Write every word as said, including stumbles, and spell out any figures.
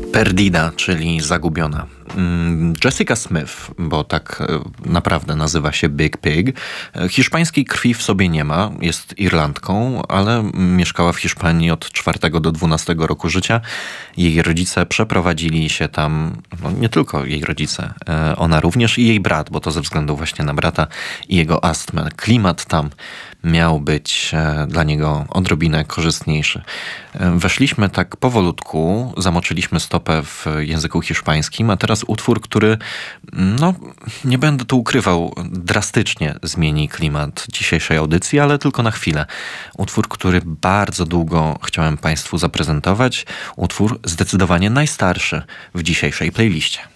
Perdida, czyli zagubiona. Jessica Smith, bo tak naprawdę nazywa się Big Pig, hiszpańskiej krwi w sobie nie ma, jest Irlandką, ale mieszkała w Hiszpanii od czwartego do dwunastego roku życia. Jej rodzice przeprowadzili się tam, no nie tylko jej rodzice, ona również i jej brat, bo to ze względu właśnie na brata i jego astmę. Klimat tam miał być dla niego odrobinę korzystniejszy. Weszliśmy tak powolutku, zamoczyliśmy stopę w języku hiszpańskim, a teraz utwór, który, no nie będę tu ukrywał, drastycznie zmieni klimat dzisiejszej audycji, ale tylko na chwilę. Utwór, który bardzo długo chciałem Państwu zaprezentować. Utwór zdecydowanie najstarszy w dzisiejszej playliście.